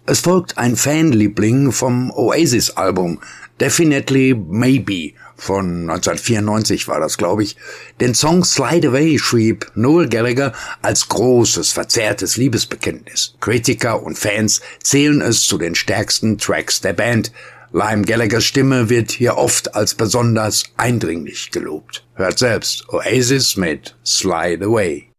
Es folgt ein Fanliebling vom Oasis-Album Definitely Maybe von 1994 war das, glaube ich. Den Song Slide Away schrieb Noel Gallagher als großes, verzerrtes Liebesbekenntnis. Kritiker und Fans zählen es zu den stärksten Tracks der Band. Liam Gallaghers Stimme wird hier oft als besonders eindringlich gelobt. Hört selbst Oasis mit Slide Away.